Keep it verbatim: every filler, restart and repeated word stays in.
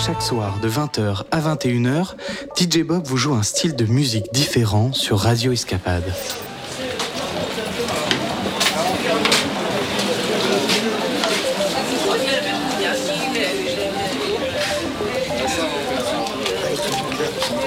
Chaque soir de vingt heures à vingt et une heures, D J Bob vous joue un style de musique différent sur Radio Escapade.